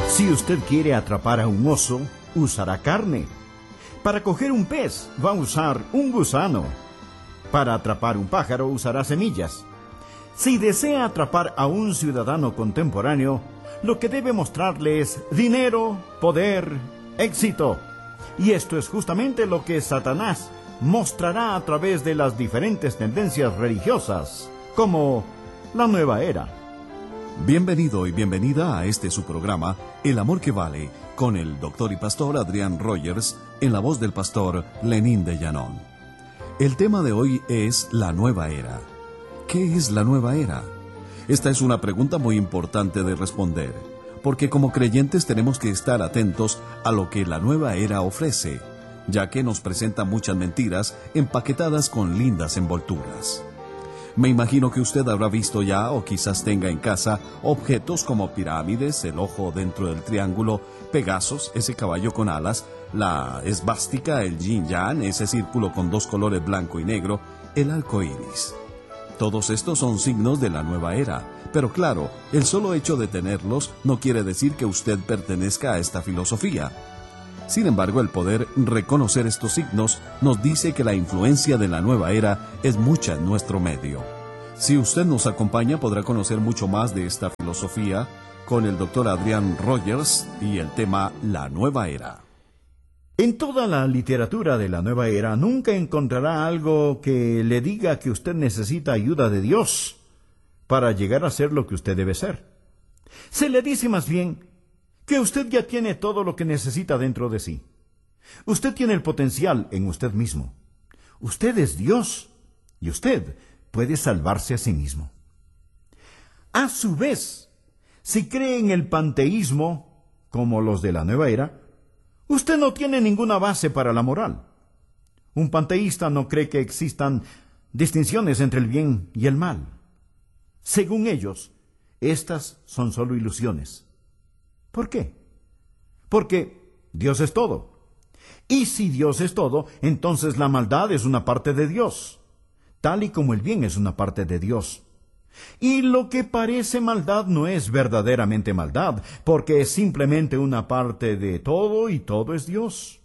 Si usted quiere atrapar a un oso, usará carne. Para coger un pez, va a usar un gusano. Para atrapar un pájaro, usará semillas. Si desea atrapar a un ciudadano contemporáneo, lo que debe mostrarle es dinero, poder, éxito. Y esto es justamente lo que Satanás mostrará a través de las diferentes tendencias religiosas, como la nueva era. Bienvenido y bienvenida a este su programa, El Amor que Vale, con el doctor y pastor Adrián Rogers, en la voz del pastor Lenín de Llanón. El tema de hoy es la nueva era. ¿Qué es la nueva era? Esta es una pregunta muy importante de responder, porque como creyentes tenemos que estar atentos a lo que la nueva era ofrece, ya que nos presenta muchas mentiras empaquetadas con lindas envolturas. Me imagino que usted habrá visto ya, o quizás tenga en casa, objetos como pirámides, el ojo dentro del triángulo, Pegasos, ese caballo con alas, la esvástica, el yin-yang, ese círculo con dos colores blanco y negro, el arco iris. Todos estos son signos de la nueva era, pero claro, el solo hecho de tenerlos no quiere decir que usted pertenezca a esta filosofía. Sin embargo, el poder reconocer estos signos nos dice que la influencia de la nueva era es mucha en nuestro medio. Si usted nos acompaña, podrá conocer mucho más de esta filosofía con el doctor Adrián Rogers y el tema La Nueva Era. En toda la literatura de la nueva era nunca encontrará algo que le diga que usted necesita ayuda de Dios para llegar a ser lo que usted debe ser. Se le dice más bien que usted ya tiene todo lo que necesita dentro de sí. Usted tiene el potencial en usted mismo. Usted es Dios y usted puede salvarse a sí mismo. A su vez, si cree en el panteísmo, como los de la nueva era, usted no tiene ninguna base para la moral. Un panteísta no cree que existan distinciones entre el bien y el mal. Según ellos, estas son solo ilusiones. ¿Por qué? Porque Dios es todo. Y si Dios es todo, entonces la maldad es una parte de Dios, tal y como el bien es una parte de Dios. Y lo que parece maldad no es verdaderamente maldad, porque es simplemente una parte de todo y todo es Dios.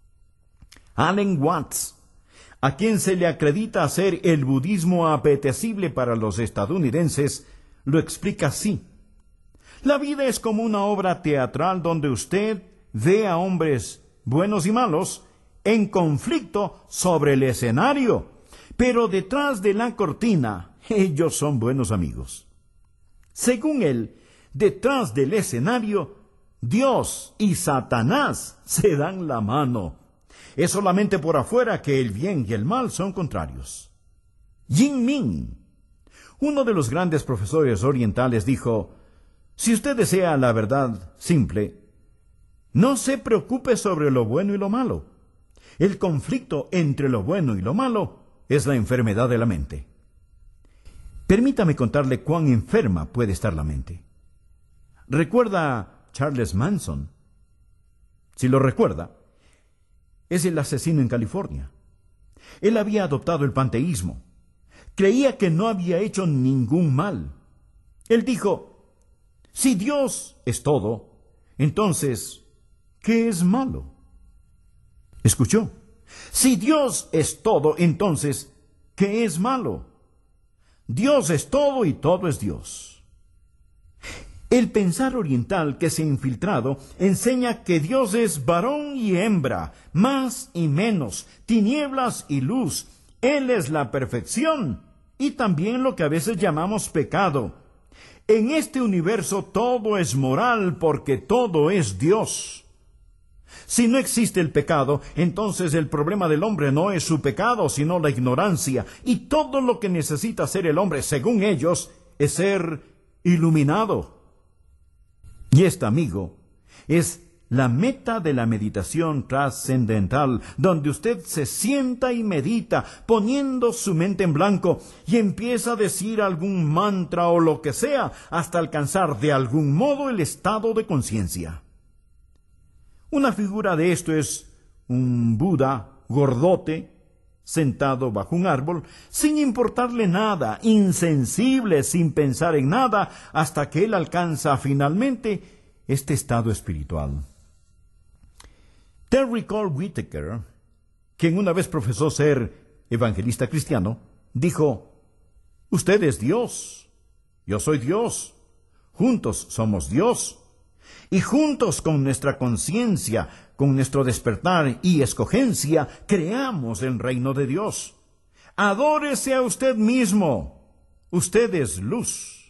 Alan Watts, a quien se le acredita hacer el budismo apetecible para los estadounidenses, lo explica así. La vida es como una obra teatral donde usted ve a hombres buenos y malos en conflicto sobre el escenario, pero detrás de la cortina ellos son buenos amigos. Según él, detrás del escenario, Dios y Satanás se dan la mano. Es solamente por afuera que el bien y el mal son contrarios. Yin Min, uno de los grandes profesores orientales, dijo: si usted desea la verdad simple, no se preocupe sobre lo bueno y lo malo. El conflicto entre lo bueno y lo malo es la enfermedad de la mente. Permítame contarle cuán enferma puede estar la mente. ¿Recuerda a Charles Manson? Si lo recuerda, es el asesino en California. Él había adoptado el panteísmo. Creía que no había hecho ningún mal. Él dijo: si Dios es todo, entonces, ¿qué es malo? ¿Escuchó? Si Dios es todo, entonces, ¿qué es malo? Dios es todo y todo es Dios. El pensar oriental que se ha infiltrado enseña que Dios es varón y hembra, más y menos, tinieblas y luz. Él es la perfección y también lo que a veces llamamos pecado. En este universo todo es moral porque todo es Dios. Si no existe el pecado, entonces el problema del hombre no es su pecado, sino la ignorancia. Y todo lo que necesita hacer el hombre, según ellos, es ser iluminado. Y esta, amigo, es la meta de la meditación trascendental, donde usted se sienta y medita, poniendo su mente en blanco, y empieza a decir algún mantra o lo que sea, hasta alcanzar de algún modo el estado de conciencia. Una figura de esto es un Buda gordote, sentado bajo un árbol, sin importarle nada, insensible, sin pensar en nada, hasta que él alcanza finalmente este estado espiritual. Terry Cole Whitaker, quien una vez profesó ser evangelista cristiano, dijo: «Usted es Dios, yo soy Dios, juntos somos Dios, y juntos con nuestra conciencia, con nuestro despertar y escogencia, creamos el reino de Dios. Adórese a usted mismo, usted es luz».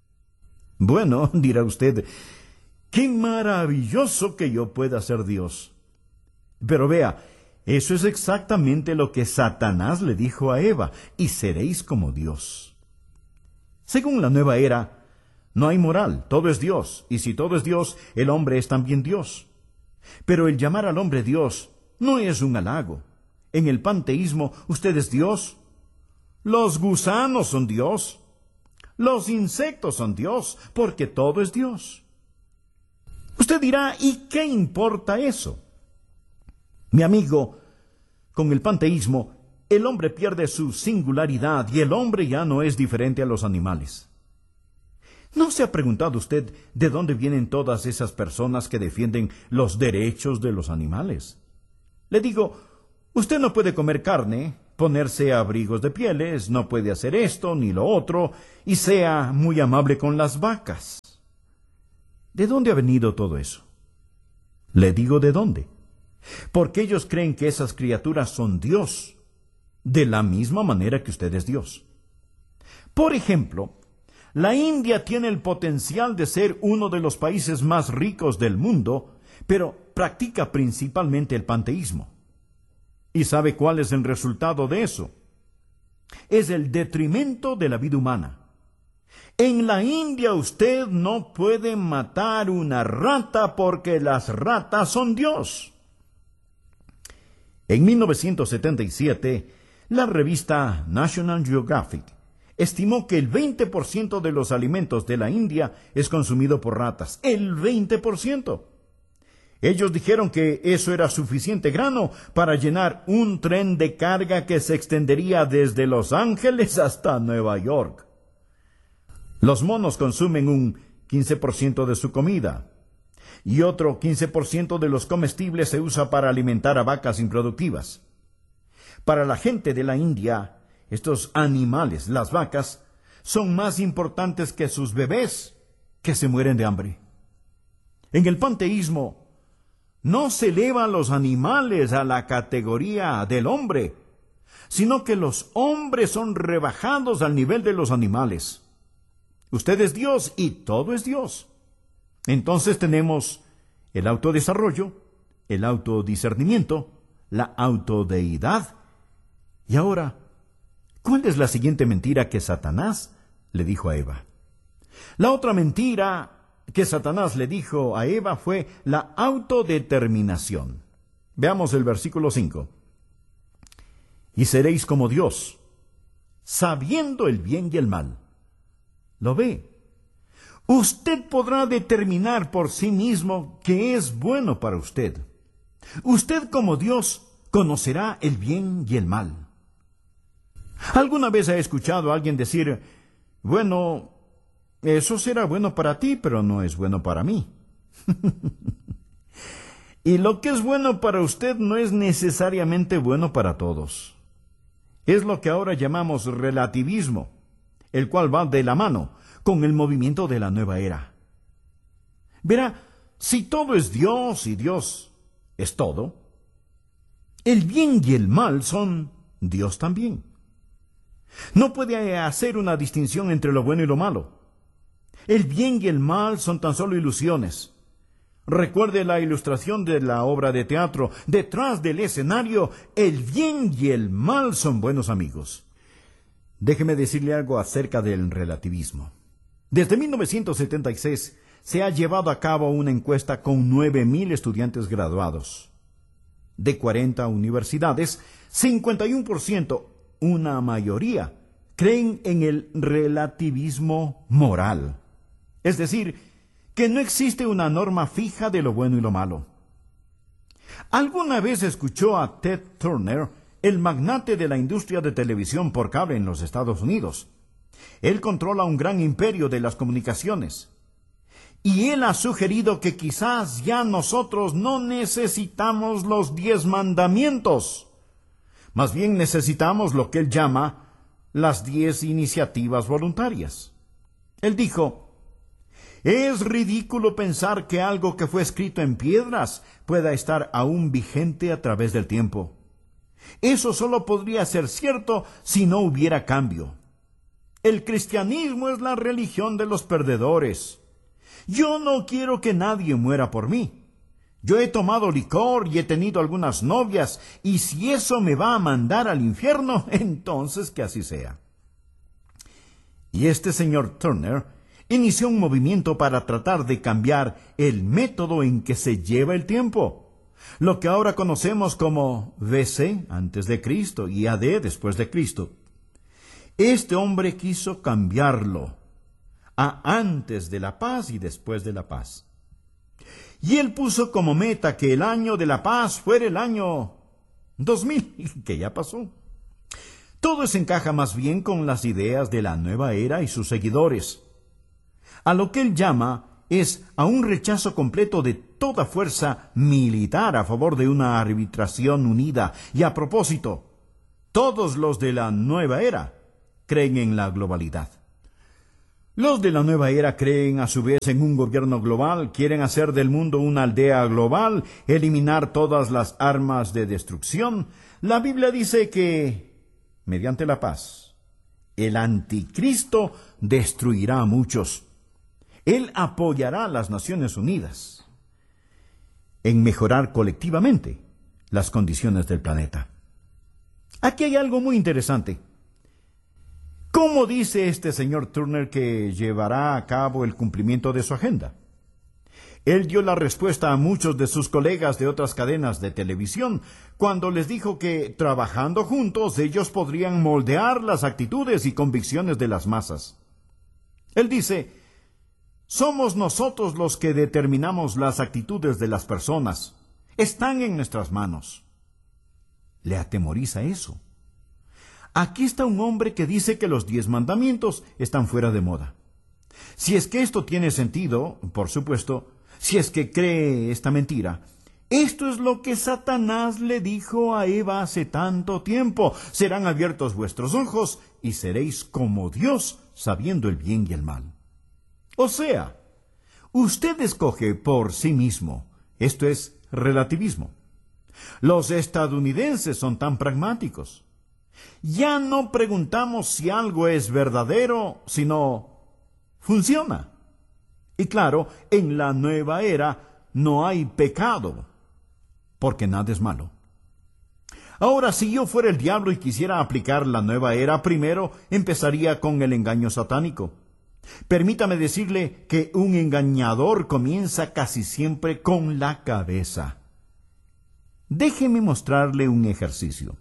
Bueno, dirá usted, qué maravilloso que yo pueda ser Dios. Pero vea, eso es exactamente lo que Satanás le dijo a Eva: y seréis como Dios. Según la nueva era, no hay moral, todo es Dios, y si todo es Dios, el hombre es también Dios. Pero el llamar al hombre Dios no es un halago. En el panteísmo, usted es Dios. Los gusanos son Dios. Los insectos son Dios, porque todo es Dios. Usted dirá, ¿y qué importa eso? Mi amigo, con el panteísmo, el hombre pierde su singularidad y el hombre ya no es diferente a los animales. ¿No se ha preguntado usted de dónde vienen todas esas personas que defienden los derechos de los animales? Le digo, usted no puede comer carne, ponerse abrigos de pieles, no puede hacer esto ni lo otro, y sea muy amable con las vacas. ¿De dónde ha venido todo eso? Le digo de dónde. Porque ellos creen que esas criaturas son Dios, de la misma manera que usted es Dios. Por ejemplo, la India tiene el potencial de ser uno de los países más ricos del mundo, pero practica principalmente el panteísmo. ¿Y sabe cuál es el resultado de eso? Es el detrimento de la vida humana. En la India usted no puede matar una rata porque las ratas son Dios. En 1977, la revista National Geographic estimó que el 20% de los alimentos de la India es consumido por ratas. ¡El 20%! Ellos dijeron que eso era suficiente grano para llenar un tren de carga que se extendería desde Los Ángeles hasta Nueva York. Los monos consumen un 15% de su comida, y otro 15% de los comestibles se usa para alimentar a vacas improductivas. Para la gente de la India, estos animales, las vacas, son más importantes que sus bebés, que se mueren de hambre. En el panteísmo, no se eleva a los animales a la categoría del hombre, sino que los hombres son rebajados al nivel de los animales. Usted es Dios y todo es Dios. Entonces tenemos el autodesarrollo, el autodiscernimiento, la autodeidad. Y ahora, ¿cuál es la siguiente mentira que Satanás le dijo a Eva? La otra mentira que Satanás le dijo a Eva fue la autodeterminación. Veamos el versículo 5. Y seréis como Dios, sabiendo el bien y el mal. ¿Lo ve? Usted podrá determinar por sí mismo qué es bueno para usted. Usted como Dios conocerá el bien y el mal. ¿Alguna vez ha escuchado a alguien decir, bueno, eso será bueno para ti, pero no es bueno para mí? Y lo que es bueno para usted no es necesariamente bueno para todos. Es lo que ahora llamamos relativismo, el cual va de la mano con el movimiento de la nueva era. Verá, si todo es Dios y Dios es todo, el bien y el mal son Dios también. No puede hacer una distinción entre lo bueno y lo malo. El bien y el mal son tan solo ilusiones. Recuerde la ilustración de la obra de teatro. Detrás del escenario, el bien y el mal son buenos amigos. Déjeme decirle algo acerca del relativismo. Desde 1976 se ha llevado a cabo una encuesta con 9,000 estudiantes graduados. De 40 universidades, 51%, una mayoría, creen en el relativismo moral. Es decir, que no existe una norma fija de lo bueno y lo malo. ¿Alguna vez escuchó a Ted Turner, el magnate de la industria de televisión por cable en los Estados Unidos? Él controla un gran imperio de las comunicaciones. Y él ha sugerido que quizás ya nosotros no necesitamos los 10 mandamientos. Más bien necesitamos lo que él llama las 10 iniciativas voluntarias. Él dijo: es ridículo pensar que algo que fue escrito en piedras pueda estar aún vigente a través del tiempo. Eso solo podría ser cierto si no hubiera cambio. El cristianismo es la religión de los perdedores. Yo no quiero que nadie muera por mí. Yo he tomado licor y he tenido algunas novias, y si eso me va a mandar al infierno, entonces que así sea. Y este señor Turner inició un movimiento para tratar de cambiar el método en que se lleva el tiempo, lo que ahora conocemos como BC antes de Cristo y AD después de Cristo. Este hombre quiso cambiarlo a antes de la paz y después de la paz. Y él puso como meta que el año de la paz fuera el año 2000, que ya pasó. Todo eso encaja más bien con las ideas de la nueva era y sus seguidores. A lo que él llama es a un rechazo completo de toda fuerza militar a favor de una arbitración unida. Y a propósito, todos los de la nueva era creen en la globalidad. Los de la nueva era creen a su vez en un gobierno global, quieren hacer del mundo una aldea global, eliminar todas las armas de destrucción. La Biblia dice que, mediante la paz, el anticristo destruirá a muchos. Él apoyará a las Naciones Unidas en mejorar colectivamente las condiciones del planeta. Aquí hay algo muy interesante. ¿Cómo dice este señor Turner que llevará a cabo el cumplimiento de su agenda? Él dio la respuesta a muchos de sus colegas de otras cadenas de televisión cuando les dijo que, trabajando juntos, ellos podrían moldear las actitudes y convicciones de las masas. Él dice: somos nosotros los que determinamos las actitudes de las personas. Están en nuestras manos. ¿Le atemoriza eso? Aquí está un hombre que dice que los 10 mandamientos están fuera de moda. Si es que esto tiene sentido, por supuesto, si es que cree esta mentira, esto es lo que Satanás le dijo a Eva hace tanto tiempo: serán abiertos vuestros ojos y seréis como Dios, sabiendo el bien y el mal. O sea, usted escoge por sí mismo. Esto es relativismo. Los estadounidenses son tan pragmáticos. Ya no preguntamos si algo es verdadero, sino funciona. Y claro, en la nueva era no hay pecado, porque nada es malo. Ahora, si yo fuera el diablo y quisiera aplicar la nueva era, primero empezaría con el engaño satánico. Permítame decirle que un engañador comienza casi siempre con la cabeza. Déjeme mostrarle un ejercicio.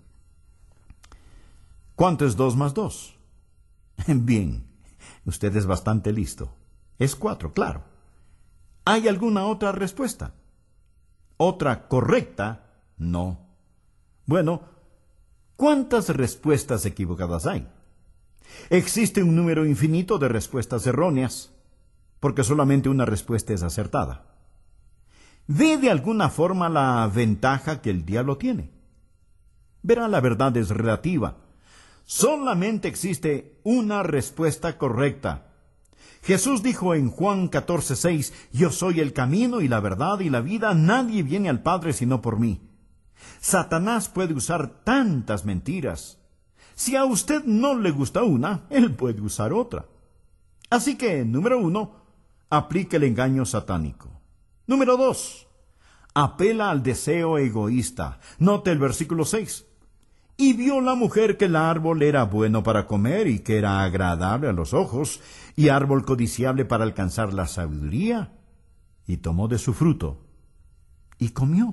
¿Cuánto es 2 más 2? Bien, usted es bastante listo. Es 4, claro. ¿Hay alguna otra respuesta? ¿Otra correcta? No. Bueno, ¿cuántas respuestas equivocadas hay? Existe un número infinito de respuestas erróneas, porque solamente una respuesta es acertada. ¿Ve de alguna forma la ventaja que el diablo tiene? Verá, la verdad es relativa. Solamente existe una respuesta correcta. Jesús dijo en Juan 14:6, yo soy el camino y la verdad y la vida, nadie viene al Padre sino por mí. Satanás puede usar tantas mentiras. Si a usted no le gusta una, él puede usar otra. Así que, número 1, aplique el engaño satánico. Número 2, apela al deseo egoísta. Note el versículo 6. Y vio la mujer que el árbol era bueno para comer y que era agradable a los ojos, y árbol codiciable para alcanzar la sabiduría, y tomó de su fruto, y comió.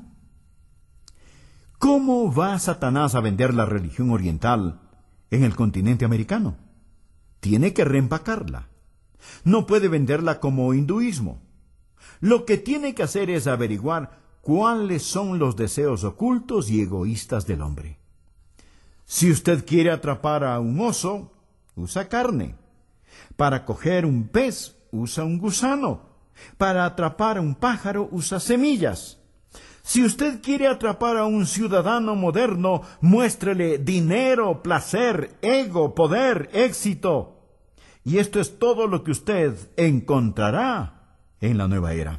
¿Cómo va Satanás a vender la religión oriental en el continente americano? Tiene que reempacarla. No puede venderla como hinduismo. Lo que tiene que hacer es averiguar cuáles son los deseos ocultos y egoístas del hombre. Si usted quiere atrapar a un oso, usa carne. Para coger un pez, usa un gusano. Para atrapar a un pájaro usa semillas. Si usted quiere atrapar a un ciudadano moderno, muéstrele dinero, placer, ego, poder, éxito. Y esto es todo lo que usted encontrará en la nueva era.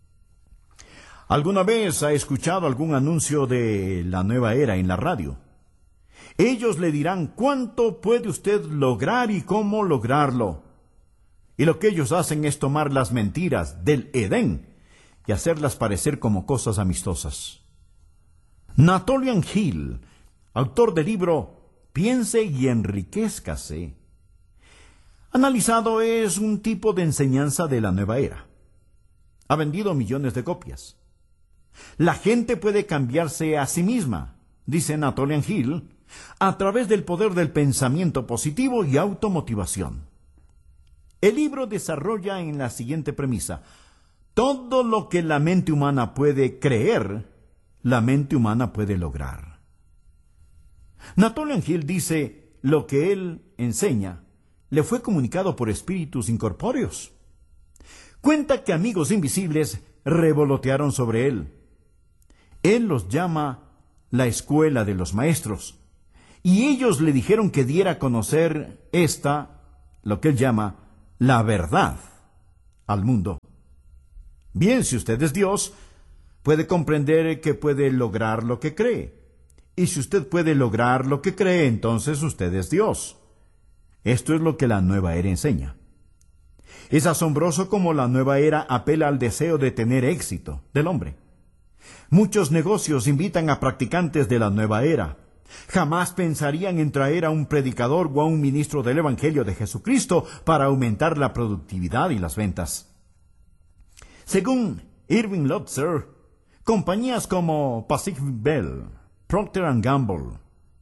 ¿Alguna vez ha escuchado algún anuncio de la nueva era en la radio? Ellos le dirán cuánto puede usted lograr y cómo lograrlo. Y lo que ellos hacen es tomar las mentiras del Edén y hacerlas parecer como cosas amistosas. Napoleon Hill, autor del libro Piense y enriquézcase, analizado es un tipo de enseñanza de la nueva era. Ha vendido millones de copias. La gente puede cambiarse a sí misma, dice Napoleon Hill, a través del poder del pensamiento positivo y automotivación. El libro desarrolla en la siguiente premisa: todo lo que la mente humana puede creer, la mente humana puede lograr. Napoleon Hill dice, lo que él enseña le fue comunicado por espíritus incorpóreos. Cuenta que amigos invisibles revolotearon sobre él. Él los llama la escuela de los maestros, y ellos le dijeron que diera a conocer lo que él llama la verdad al mundo. Bien, si usted es Dios, puede comprender que puede lograr lo que cree. Y si usted puede lograr lo que cree, entonces usted es Dios. Esto es lo que la nueva era enseña. Es asombroso cómo la nueva era apela al deseo de tener éxito del hombre. Muchos negocios invitan a practicantes de la nueva era. Jamás pensarían en traer a un predicador o a un ministro del Evangelio de Jesucristo para aumentar la productividad y las ventas. Según Irving Lotzer, compañías como Pacific Bell, Procter & Gamble,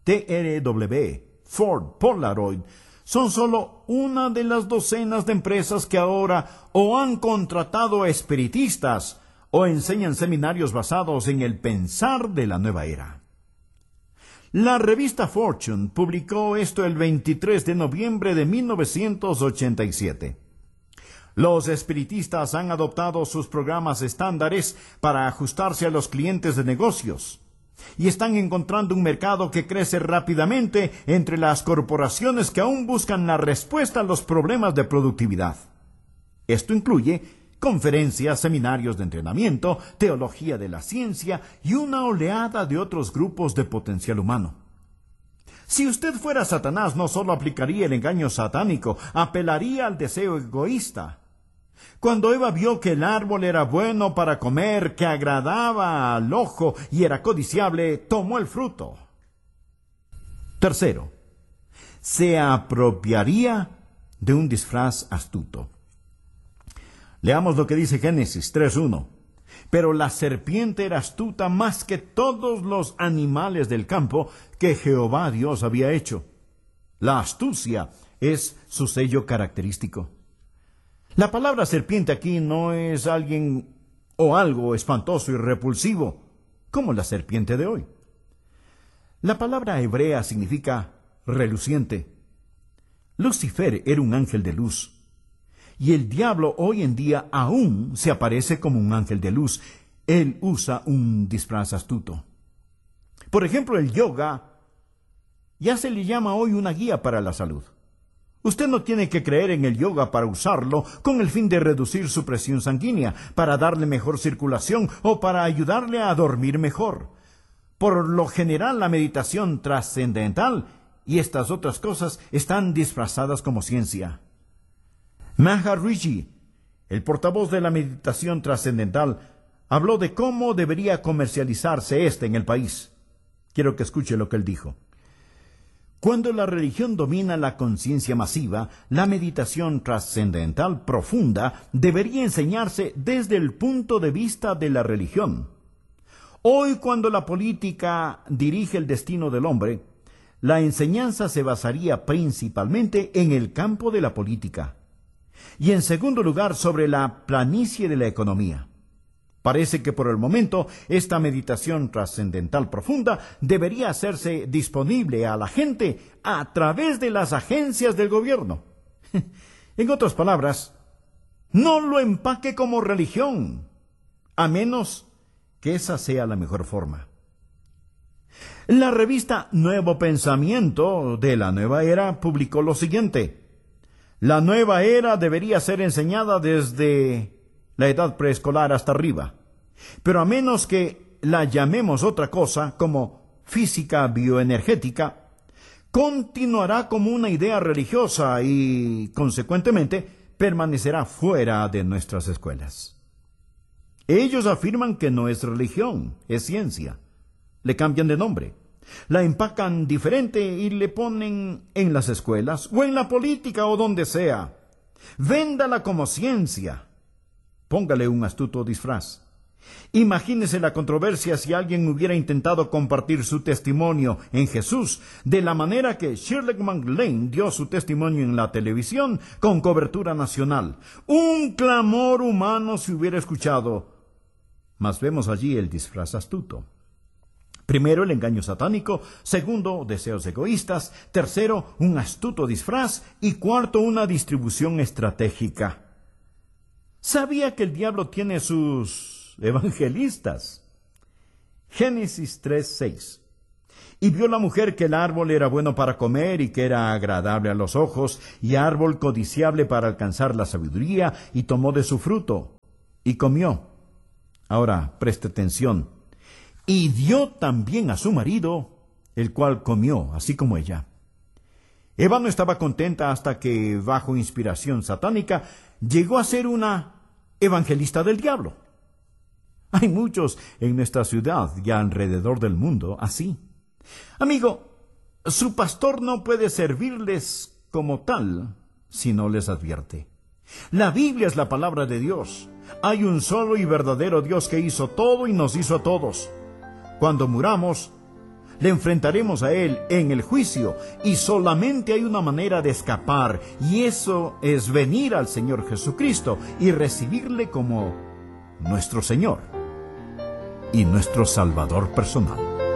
TRW, Ford, Polaroid, son solo una de las docenas de empresas que ahora o han contratado a espiritistas o enseñan seminarios basados en el pensar de la nueva era. La revista Fortune publicó esto el 23 de noviembre de 1987. Los espiritistas han adoptado sus programas estándares para ajustarse a los clientes de negocios y están encontrando un mercado que crece rápidamente entre las corporaciones que aún buscan la respuesta a los problemas de productividad. Esto incluye conferencias, seminarios de entrenamiento, teología de la ciencia y una oleada de otros grupos de potencial humano. Si usted fuera Satanás, no solo aplicaría el engaño satánico, apelaría al deseo egoísta. Cuando Eva vio que el árbol era bueno para comer, que agradaba al ojo y era codiciable, tomó el fruto. Tercero, se apropiaría de un disfraz astuto. Leamos lo que dice Génesis 3:1. Pero la serpiente era astuta más que todos los animales del campo que Jehová Dios había hecho. La astucia es su sello característico. La palabra serpiente aquí no es alguien o algo espantoso y repulsivo, como la serpiente de hoy. La palabra hebrea significa reluciente. Lucifer era un ángel de luz. Y el diablo hoy en día aún se aparece como un ángel de luz. Él usa un disfraz astuto. Por ejemplo, el yoga ya se le llama hoy una guía para la salud. Usted no tiene que creer en el yoga para usarlo con el fin de reducir su presión sanguínea, para darle mejor circulación o para ayudarle a dormir mejor. Por lo general, la meditación trascendental y estas otras cosas están disfrazadas como ciencia. Maharishi, el portavoz de la meditación trascendental, habló de cómo debería comercializarse en el país. Quiero que escuche lo que él dijo. Cuando la religión domina la conciencia masiva, la meditación trascendental profunda debería enseñarse desde el punto de vista de la religión. Hoy, cuando la política dirige el destino del hombre, la enseñanza se basaría principalmente en el campo de la política. Y en segundo lugar, sobre la planicie de la economía. Parece que por el momento esta meditación trascendental profunda debería hacerse disponible a la gente a través de las agencias del gobierno. En otras palabras, No lo empaque como religión, a menos que esa sea la mejor forma. La revista Nuevo Pensamiento de la Nueva Era publicó lo siguiente: la nueva era debería ser enseñada desde la edad preescolar hasta arriba, pero a menos que la llamemos otra cosa, como física bioenergética, continuará como una idea religiosa y, consecuentemente, permanecerá fuera de nuestras escuelas. Ellos afirman que no es religión, es ciencia. Le cambian de nombre, la empacan diferente y le ponen en las escuelas o en la política o donde sea. Véndala como ciencia. Póngale un astuto disfraz. Imagínese la controversia si alguien hubiera intentado compartir su testimonio en Jesús de la manera que Shirley MacLaine dio su testimonio en la televisión con cobertura nacional. Un clamor humano se hubiera escuchado. Mas vemos allí el disfraz astuto. Primero, el engaño satánico. Segundo, deseos egoístas. Tercero, un astuto disfraz. Y cuarto, una distribución estratégica. ¿Sabía que el diablo tiene sus evangelistas? Génesis 3:6. Y vio la mujer que el árbol era bueno para comer y que era agradable a los ojos, y árbol codiciable para alcanzar la sabiduría, y tomó de su fruto, y comió. Ahora, preste atención. Y dio también a su marido, el cual comió, así como ella. Eva no estaba contenta hasta que, bajo inspiración satánica, llegó a ser una evangelista del diablo. Hay muchos en nuestra ciudad y alrededor del mundo así. Amigo, su pastor no puede servirles como tal si no les advierte. La Biblia es la palabra de Dios. Hay un solo y verdadero Dios que hizo todo y nos hizo a todos. Cuando muramos, le enfrentaremos a Él en el juicio, y solamente hay una manera de escapar, y eso es venir al Señor Jesucristo y recibirle como nuestro Señor y nuestro Salvador personal.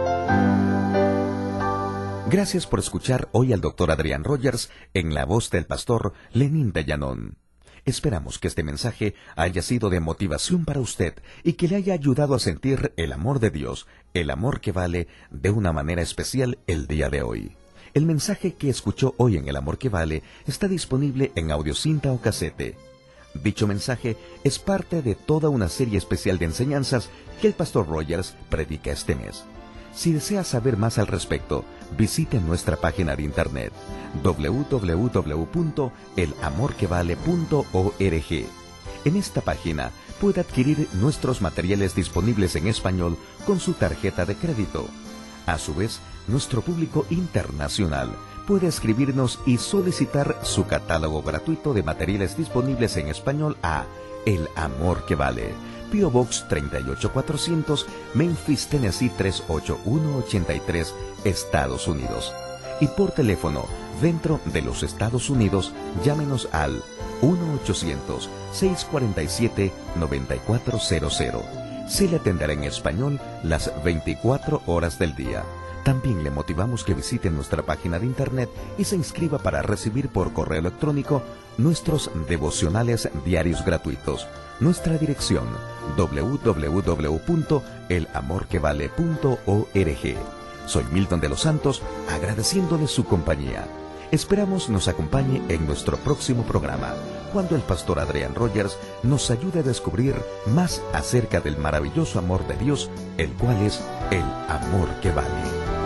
Gracias por escuchar hoy al Dr. Adrián Rogers en la voz del pastor Lenín de Llanón. Esperamos que este mensaje haya sido de motivación para usted y que le haya ayudado a sentir el amor de Dios, el amor que vale, de una manera especial el día de hoy. El mensaje que escuchó hoy en El Amor que Vale está disponible en audiocinta o casete. Dicho mensaje es parte de toda una serie especial de enseñanzas que el pastor Rogers predica este mes. Si desea saber más al respecto, visite nuestra página de internet www.elamorquevale.org. En esta página puede adquirir nuestros materiales disponibles en español con su tarjeta de crédito. A su vez, nuestro público internacional puede escribirnos y solicitar su catálogo gratuito de materiales disponibles en español a El Amor que Vale, P.O. Box 38400, Memphis, Tennessee 38183, Estados Unidos. Y por teléfono, dentro de los Estados Unidos, llámenos al 1-800-647-9400. Se le atenderá en español las 24 horas del día. También le motivamos que visite nuestra página de internet y se inscriba para recibir por correo electrónico nuestros devocionales diarios gratuitos. Nuestra dirección www.elamorquevale.org. Soy Milton de los Santos, agradeciéndole su compañía. Esperamos nos acompañe en nuestro próximo programa, cuando el pastor Adrián Rogers nos ayude a descubrir más acerca del maravilloso amor de Dios, el cual es el amor que vale.